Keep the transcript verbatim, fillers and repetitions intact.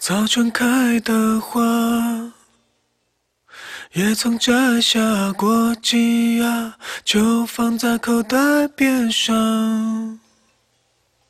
早春开的花，也曾摘下过几芽，就放在口袋边上。